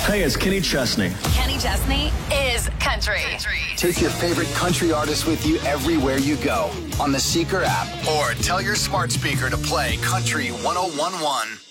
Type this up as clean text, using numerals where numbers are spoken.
Hey, it's Kenny Chesney. Kenny Chesney is country. Take your favorite country artist with you everywhere you go on the Seeker app or tell your smart speaker to play Country 101.1.